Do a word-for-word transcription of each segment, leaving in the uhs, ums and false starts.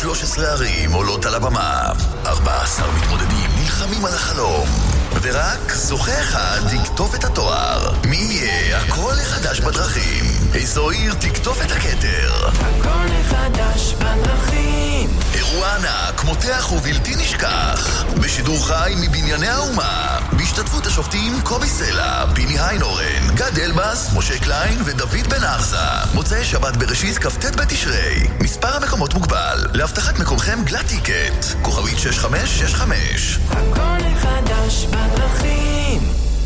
שלוש עשרה ערים עולות על הבמה, ארבעה עשר מתמודדים נלחמים על החלום, ורק זוכה אחד תקטוף את התואר. מי יהיה הקול החדש בדרכים? איזו עיר תקטוף את הכתר? הקול החדש בדרכים. אירוע ענק, מותח ובלתי נשכח, בשידור חי מבנייני האומה, בהשתתפות השופטים קובי סלע, פיני היינורן, גד אלבאס, משה קליין ודוד בן ארסה. מוצאי שבת בראשית כ"ט בתשרי. מספר המקומות מוגבל. להבטחת מקומכם גלת טיקט, כוכבית שש חמש שש חמש. הקול החדש בדרכים.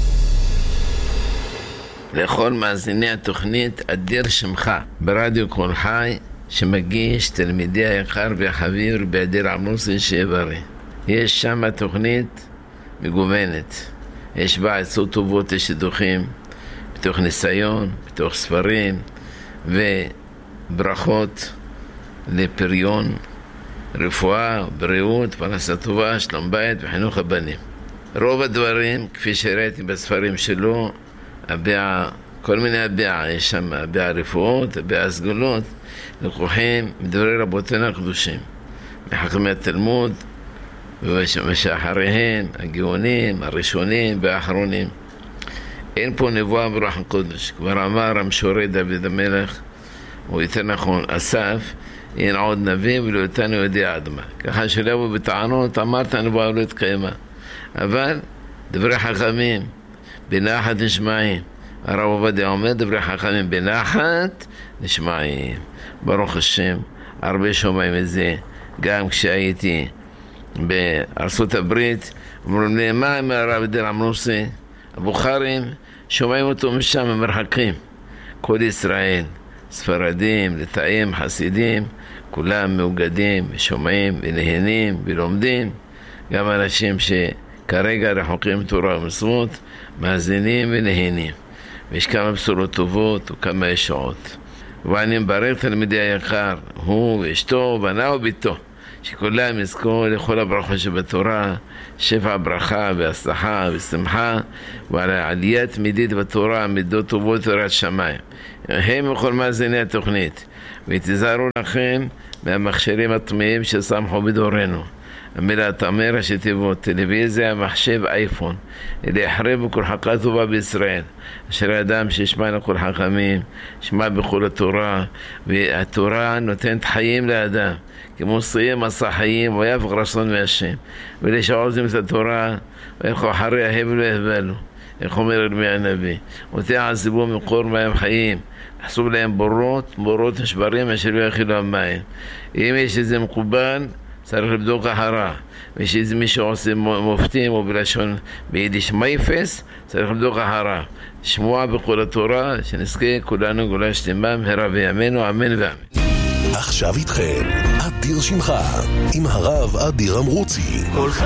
לכל מאזיני התוכנית אדיר שמך ברדיו קול חי, שמגיש תלמידי היקר והחביר באדיר עמוסי שיבריא. יש שם תוכנית מגוונת, יש בה עצות טובות לשידוכים, בתוך ניסיון, בתוך ספרים, וברכות לפריון, רפואה, בריאות, פרנסה טובה, שלום בית וחינוך הבנים. רוב הדברים, כפי שראיתי בספרים שלו, הביעה, כל מיני הביעה, יש שם הביעה רפואות, הביעה סגולות, לקוחים מדברי רבותינו הקדושים, מחכמי התלמוד, ושאחריהם, הגאונים, הראשונים והאחרונים. אין פה נבואה ברוח הקודש. כבר אמר המשורר דוד המלך, או יותר נכון, אסף, אין עוד נביא ולא אותנו יודע אדמה. ככה שלא יבוא בטענות, אמרת הנבואה לא התקיימה. אבל דברי חכמים, בנחת נשמעים. הרב עובדיה אומר, דברי חכמים בנחת נשמעים. ברוך השם, הרבה שומעים את זה. גם כשהייתי בארצות הברית, אמרו לי, מה עם הרב אדיר עמוסי? הבוכרים, שומעים אותו משם במרחקים. כל ישראל, ספרדים, ליטאים, חסידים, כולם מאוגדים, שומעים ונהנים ולומדים. גם אנשים שכרגע רחוקים תורה ומצוות, מאזינים ונהנים. ויש כמה בשורות טובות וכמה ישועות. ואני מברך תלמידי היקר, הוא ואשתו, בנה וביתו, שכולם יזכו לכל הברכות שבתורה, שפע ברכה והצלחה ושמחה, ועל העלייה תמידית בתורה, מידות טובות יראת שמיים. הם וכל מאזיני התוכנית, ותיזהרו לכם מהמכשירים הטמאים ששמחו בדורנו. המילה תאמר ראשי תיבות, טלוויזיה, מחשב, אייפון, אלה יחרבו כל חכה טובה בישראל. אשר אדם שישמע לכל חכמים, שמע בכל התורה, והתורה נותנת חיים לאדם, כמו סיים מסע חיים, ויפק רצון מהשם. ואלה שעוזים את התורה, וילכו אחרי ההבל והבלו. איך אומר ירמיה הנביא, ותעזבו מקור מים חיים, חסוב להם בורות, בורות נשברים אשר לא יכילו המים. אם יש איזה מקובל, צריך לבדוק אחרה. ויש איזה מי שעושה מופתים או בלשון ביידיש מייפס, צריך לבדוק אחרה. שמוע בכל התורה, שנזכה כולנו גאולה שלמה מהרה בימינו, אמן ואמן. עכשיו איתכם אדיר שמחה עם הרב אדיר עמרוצי. קול חי